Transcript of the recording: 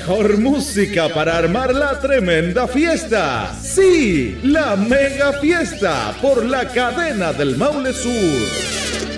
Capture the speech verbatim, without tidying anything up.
mejor música para armar la tremenda fiesta. Sí, la mega fiesta por la cadena del Maule Sur.